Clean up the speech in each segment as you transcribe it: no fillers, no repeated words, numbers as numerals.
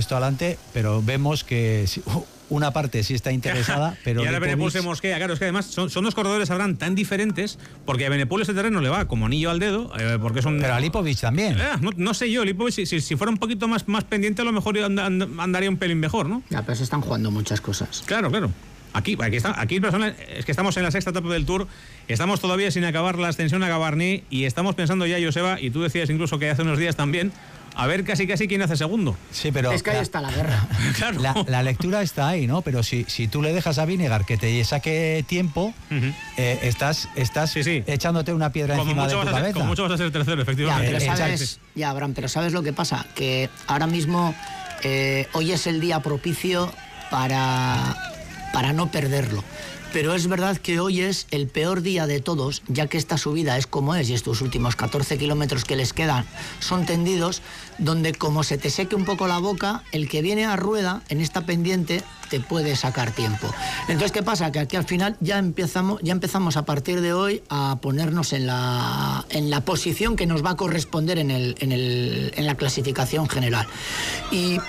puesto adelante, pero vemos que una parte sí está interesada, pero... Y ahora Benepul se mosquea. Claro, es que además son dos corredores, Abraham, tan diferentes, porque a Benepul ese terreno le va como anillo al dedo, porque son... Pero a Lipovic también. No sé yo, Lipovic, si fuera un poquito más pendiente, a lo mejor andaría un pelín mejor, ¿no? Ya, pero se están jugando muchas cosas. Claro. Aquí personas, es que estamos en la sexta etapa del Tour, estamos todavía sin acabar la ascensión a Gavarnie y estamos pensando ya, Joseba, y tú decías incluso que hace unos días también, a ver casi quién hace segundo. Sí, pero es que ahí está la guerra. Claro. La lectura está ahí, ¿no? Pero si tú le dejas a Vingegaard que te saque tiempo, estás sí. echándote una piedra encima de tu cabeza. Como mucho vas a ser tercero, efectivamente. Abraham, pero ¿sabes lo que pasa? Que ahora mismo hoy es el día propicio para no perderlo. Pero es verdad que hoy es el peor día de todos, ya que esta subida es como es y estos últimos 14 kilómetros que les quedan son tendidos, donde como se te seque un poco la boca, el que viene a rueda en esta pendiente te puede sacar tiempo. Entonces, ¿qué pasa? Que aquí al final ya empezamos a partir de hoy a ponernos en la posición que nos va a corresponder en la clasificación general. Y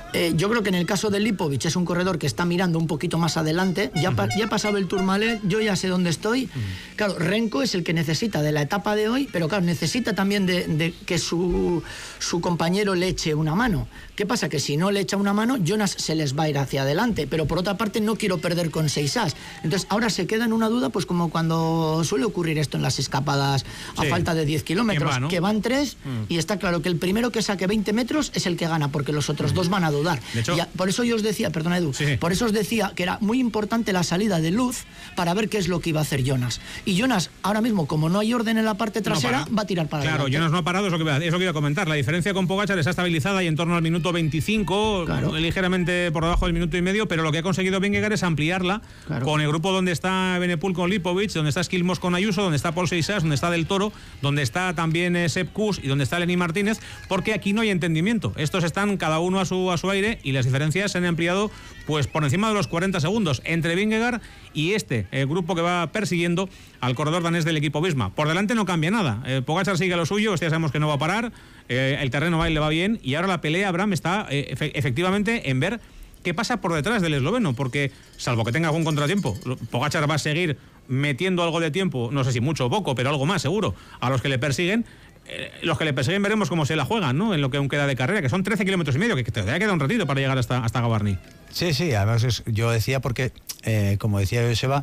yo creo que en el caso de Lipovic es un corredor que está mirando un poquito más adelante, ya ha pasado el Tourmalet, yo ya sé dónde estoy. Claro, Renko es el que necesita de la etapa de hoy, pero claro, necesita también de que su compañero le eche una mano. ¿Qué pasa? Que si no le echa una mano, Jonas se les va a ir hacia adelante, pero por otra parte no quiero perder con 6 as. Entonces ahora se queda en una duda, pues como cuando suele ocurrir esto en las escapadas a falta de 10 kilómetros, que van 3 y está claro que el primero que saque 20 metros es el que gana, porque los otros dos van a dudar. De hecho, por eso yo os decía, perdona Edu, por eso os decía que era muy importante la salida de luz para ver qué es lo que iba a hacer Jonas. Y Jonas, ahora mismo, como no hay orden en la parte trasera, va a tirar para adelante. Claro, Jonas no ha parado, es lo que iba a comentar. La diferencia con Pogačar está estabilizada y en torno al minuto 25, ligeramente por debajo del minuto y medio, pero lo que ha conseguido Vingegaard es ampliarla con el grupo donde está Benepul con Lipovic, donde está Skilmos con Ayuso, donde está Paul Seixas, donde está Del Toro, donde está también Sepp Kuss y donde está Lenny Martínez, porque aquí no hay entendimiento. Estos están cada uno a su aire y las diferencias se han ampliado pues por encima de los 40 segundos entre Vingegaard y el grupo que va persiguiendo al corredor danés del equipo Visma. Por delante no cambia nada. Pogačar sigue a lo suyo, ya sabemos que no va a parar, el terreno le va bien y ahora la pelea, Abraham, está efectivamente en ver qué pasa por detrás del esloveno, porque salvo que tenga algún contratiempo, Pogačar va a seguir metiendo algo de tiempo, no sé si mucho o poco, pero algo más seguro, a los que le persiguen. Los que le persiguen veremos cómo se la juegan, ¿no? En lo que aún queda de carrera, que son 13 kilómetros y medio, que todavía queda un ratito para llegar hasta Gavarnie. Sí, además yo decía porque, como decía Joseba,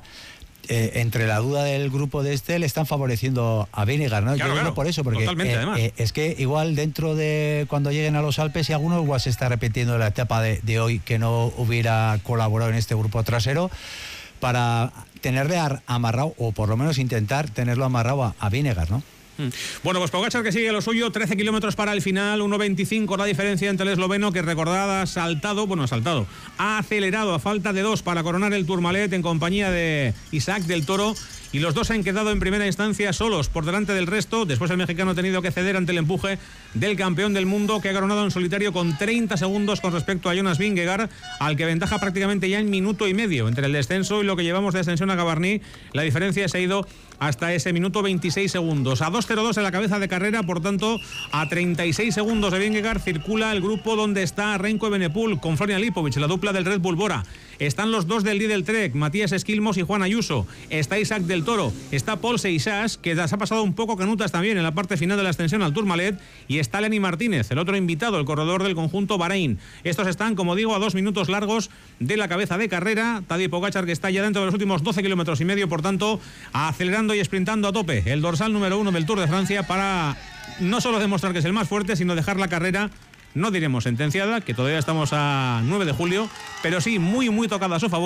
entre la duda del grupo de le están favoreciendo a Vingegaard, ¿no? Claro, yo digo por eso, porque es que igual dentro de cuando lleguen a los Alpes y algunos igual se está repitiendo la etapa de hoy que no hubiera colaborado en este grupo trasero para tenerle amarrado, o por lo menos intentar tenerlo amarrado a Vingegaard, ¿no? Bueno, pues Pogačar que sigue lo suyo, 13 kilómetros para el final, 1.25 la diferencia entre el esloveno, que recordad ha acelerado a falta de 2 para coronar el Tourmalet en compañía de Isaac Del Toro, y los dos han quedado en primera instancia solos por delante del resto. Después el mexicano ha tenido que ceder ante el empuje del campeón del mundo, que ha coronado en solitario con 30 segundos con respecto a Jonas Vingegaard, al que ventaja prácticamente ya en minuto y medio. Entre el descenso y lo que llevamos de ascensión a Gavarnie, la diferencia se ha ido hasta ese minuto 26 segundos. A 2.02 en la cabeza de carrera, por tanto, a 36 segundos de Vingegaard circula el grupo donde está Renko Evenepoel con Florian Lipovic, la dupla del Red Bull Bora. Están los dos del Lidl Trek, Matías Skilmos y Juan Ayuso. Está Isaac Del Toro, está Paul Seixas, que se ha pasado un poco canutas también en la parte final de la ascensión al Tourmalet, y está Lenny Martínez, el otro invitado, el corredor del conjunto Bahrein. Estos están, como digo, a 2 minutos largos de la cabeza de carrera. Tadej Pogačar, que está ya dentro de los últimos 12 kilómetros y medio, por tanto, acelerando y sprintando a tope. El dorsal número 1 del Tour de Francia, para no solo demostrar que es el más fuerte, sino dejar la carrera, no diremos sentenciada, que todavía estamos a 9 de julio, pero sí muy tocada a su favor.